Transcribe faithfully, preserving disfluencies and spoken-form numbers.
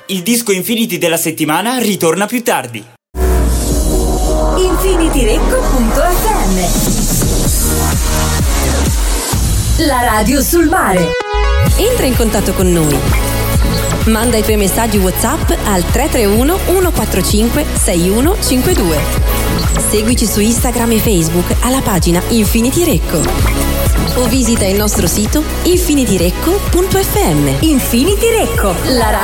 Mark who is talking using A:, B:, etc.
A: Il disco Infinity della settimana ritorna più tardi.
B: infinityrecco punto effe emme, la radio sul mare.
C: Entra in contatto con noi. Manda i tuoi messaggi WhatsApp al tre tre uno uno quattro cinque sei uno cinque due. Seguici su Instagram e Facebook alla pagina Infinity Recco o visita il nostro sito infinityrecco punto effe emme.
B: Infinity Recco, la radio